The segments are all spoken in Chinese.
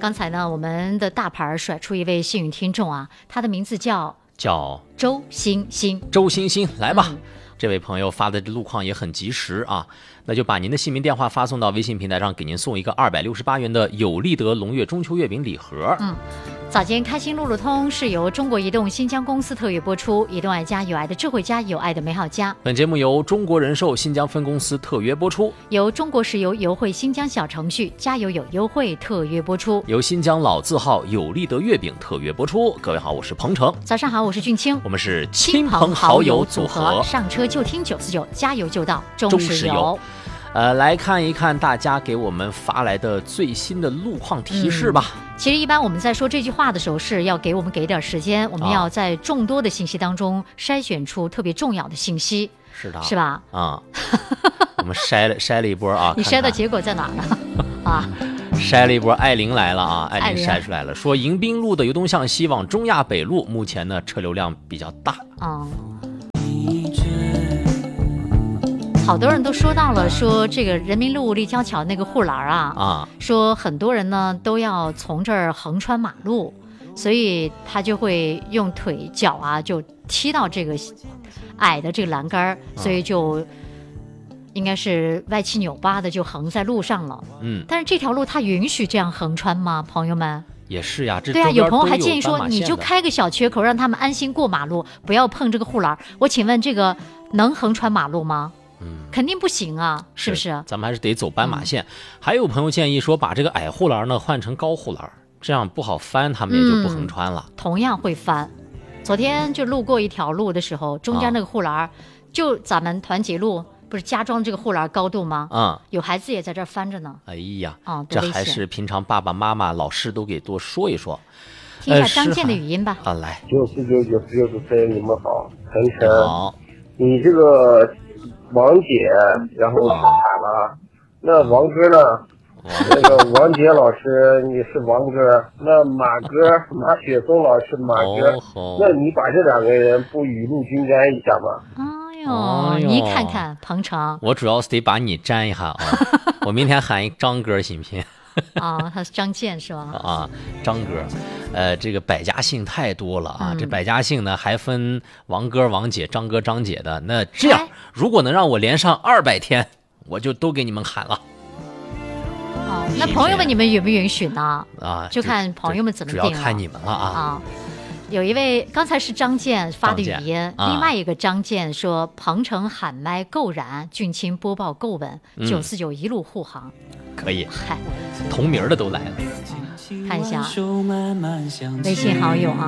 刚才呢，我们的大牌甩出一位幸运听众啊，他的名字叫周星星。 周星星，来吧。这位朋友发的路况也很及时啊，那就把您的姓名电话发送到微信平台上，给您送一个268元的有利德龙月中秋月饼礼盒。 早间开心路路通是由中国移动新疆公司特约播出，移动爱家，有爱的智慧家，有爱的美好家。 本节目由中国人寿新疆分公司特约播出， 由中国石油油汇新疆小程序加油有优惠特约播出， 由新疆老字号有利德月饼特约播出。各位好，我是彭程。 早上好，我是俊清。 我们是亲朋好友组合， 上车就听949，加油就到中石油。 来看一看大家给我们发来的最新的路况提示吧。 其实一般我们在说这句话的时候是要给我们给点时间，我们要在众多的信息当中筛选出特别重要的信息。 是的， 是吧？ 我们筛了一波啊。 你筛的结果在哪儿呢？ 筛了一波，艾琳来了啊！艾琳筛出来了，说迎宾路的由东向西往中亚北路，目前呢车流量比较大。 好多人都说到了，说这个人民路立交桥那个护栏说很多人呢都要从这儿横穿马路，所以他就会用腿脚就踢到这个矮的这个栏杆，所以就应该是歪七扭八的就横在路上了。但是这条路它允许这样横穿吗？朋友们？ 也是呀， 对啊，有朋友还建议说，你就开个小缺口，让他们安心过马路，不要碰这个护栏。我请问这个能横穿马路吗？肯定不行啊，是不是？ 咱们还是得走斑马线。还有朋友建议说，把这个矮护栏呢换成高护栏，这样不好翻，他们也就不横穿了。 同样会翻。昨天就路过一条路的时候，中间那个护栏，就咱们团结路不是加装这个护栏高度吗？有孩子也在这儿翻着呢。 哎呀，这还是平常爸爸妈妈、老师都给多说一说。 听一下张健的语音吧。 来 ，949主持人你们好，晨晨。 好， 你这个王姐，然后喊了，那王哥呢？那个王杰老师你是王哥，那马雪松老师马哥，那你把这两个人不雨露均沾一下吗？ 你看看彭程， 我主要是得把你沾一下啊。我明天喊一张哥行不行？ 他是张健是吧？ 张哥，这个百家姓太多了啊。这百家姓呢还分王哥、王姐、张哥、张姐的。那这样，如果能让我连上200天，我就都给你们喊了。 那朋友们你们允不允许呢？就看朋友们怎么定了， 主要看你们了有一位刚才是张健发的语音，另外一个张健说彭程喊麦够燃，俊清播报够稳，949一路护航。 可以，同名的都来了。 看一下微信好友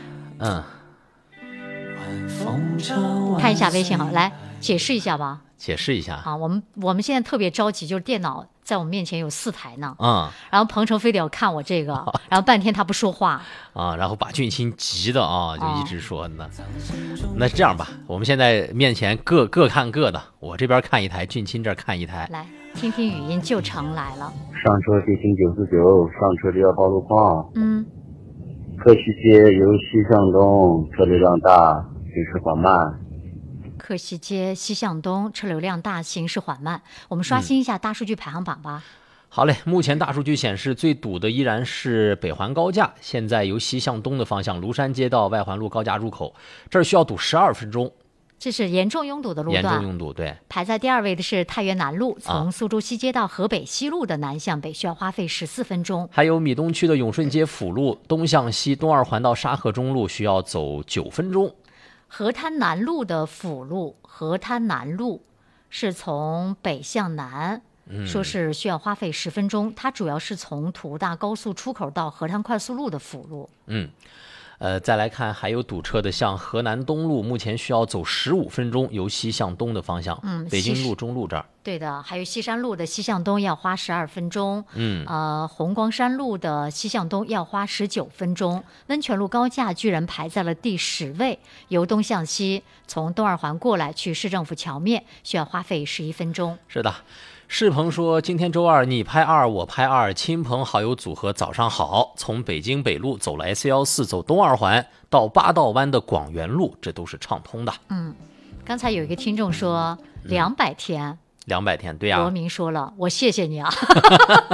看一下微信好友，来解释一下吧。 解释一下我们现在特别着急，就是电脑在我们面前有4台呢，然后彭程非得要看我这个，然后半天他不说话然后把俊清急的就一直说呢。那这样吧，我们现在面前各看各的，我这边看一台，俊清这儿看一台， 来听听语音。就成来了， 上车就听949，上车就要报路况。克西街由西向东，车流量大，行驶缓慢。 克西街西向东，车流量大，行驶缓慢。我们刷新一下大数据排行榜吧。 好嘞，目前大数据显示最堵的依然是北环高架，现在由西向东的方向，庐山街到外环路高架入口，这儿需要堵12分钟。 这是严重拥堵的路段， 严重拥堵，对。 排在第2位的是太原南路，从苏州西街到河北西路的南向北需要花费14分钟。 还有米东区的永顺街辅路东向西，东2环到沙河中路需要走9分钟。 河滩南路的辅路，河滩南路是从北向南，说是需要花费10分钟。它主要是从土大高速出口到河滩快速路的辅路。 再来看还有堵车的，像河南东路目前需要走15分钟，由西向东的方向。北京路中路这儿。 对的，还有西山路的西向东要花12分钟。红光山路的西向东要花19分钟。温泉路高架居然排在了第10位，由东向西，从东2环过来去市政府桥面需要花费11分钟。 是的。世鹏说，今天周二，你拍2，我拍2，亲朋好友组合早上好。从北京北路走了 S14，走东2环到八道湾的广元路，这都是畅通的。 刚才有一个听众说200天， 200天，对呀。 罗明说了，我谢谢你啊。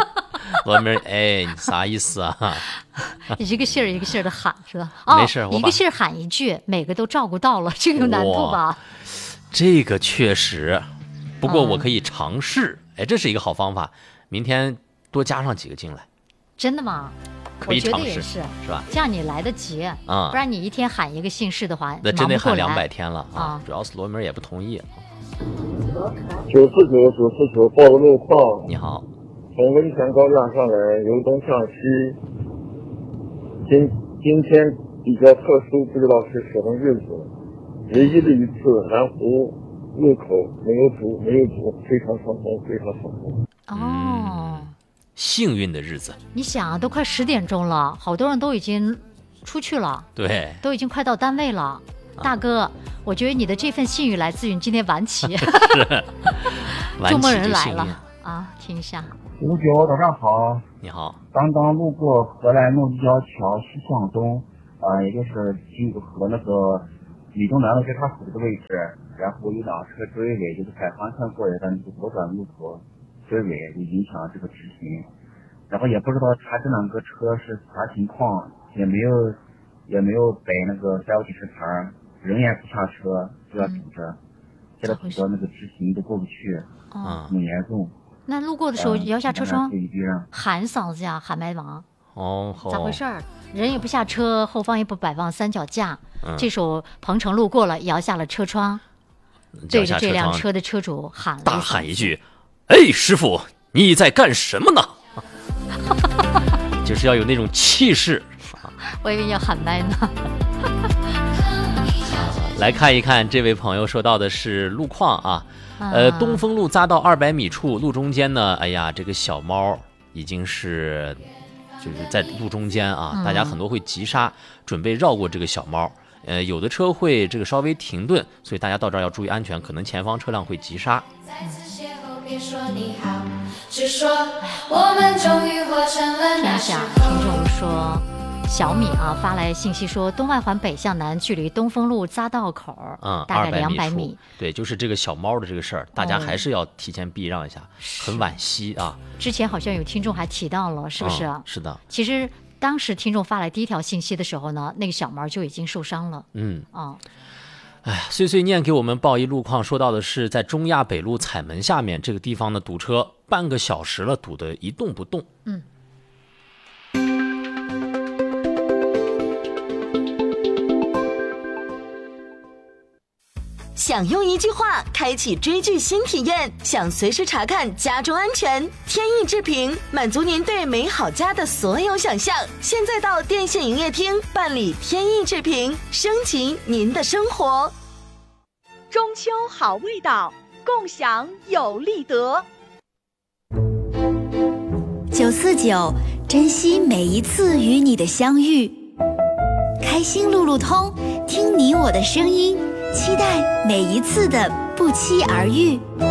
罗明，哎，你啥意思啊？ 一个信儿一个信儿的喊是吧？ 没事， 一个信儿喊一句，每个都照顾到了，这个有难度吧？ 这个确实，不过我可以尝试。哎，这是一个好方法，明天多加上几个进来。 真的吗？ 可以尝试， 我觉得也是吧？ 这样你来得及不然你一天喊一个姓氏的话， 那真得喊200天了啊！主要是罗明也不同意。 949报个路况。 你好， 从温泉高架上来，由东向西。今天比较特殊，不知道是什么日子。唯一的一次，南湖路口没有堵，非常畅通，非常畅通。 哦， 幸运的日子。 你想，都快10点钟了，好多人都已经出去了， 对， 都已经快到单位了。大哥，我觉得你的这份幸运来自于你今天晚起，做梦人来了啊！听一下。 59，早上好。 你好。 刚刚路过荷兰诺立交桥西向东，也就是和那个李东南路交叉口的位置，然后有辆车追尾，就是反方向过来的那个左转路口追尾，就影响了这个直行。然后也不知道他这两个车是啥情况，也没有摆那个加油警示牌，人也不下车，就要堵着，现在堵着那个直行都过不去，很严重。 那路过的时候摇下车窗，喊嗓子呀，喊麦王。咋回事儿？人也不下车，后方也不摆放三脚架。这时候彭程路过了，摇下了车窗，对着这辆车的车主喊了大喊一句：“哎，师傅，你在干什么呢？”就是要有那种气势。 我以为要喊麦呢。 来看一看，这位朋友说到的是路况啊。东风路匝道200米处，路中间呢，哎呀，这个小猫已经是就是在路中间啊，大家很多会急刹，准备绕过这个小猫。有的车会这个稍微停顿，所以大家到这儿要注意安全，可能前方车辆会急刹。听一下，听众说。小米发来信息说，东外环北向南距离东风路匝道口大概200米。 对，就是这个小猫的这个事儿，大家还是要提前避让一下，很惋惜啊。 之前好像有听众还提到了，是不是？ 是的。 其实当时听众发来第一条信息的时候呢，那个小猫就已经受伤了。 哎，碎碎念给我们报一路况，说到的是在中亚北路彩门下面这个地方呢，堵车半个小时了，堵得一动不动。 想用一句话开启追剧新体验，想随时查看家中安全，天意制评满足您对美好家的所有想象。现在到电信营业厅办理天意制评，升级您的生活。 中秋好味道，共享有利得。 949，珍惜每一次与你的相遇。开心路路通，听你我的声音，期待每一次的不期而遇。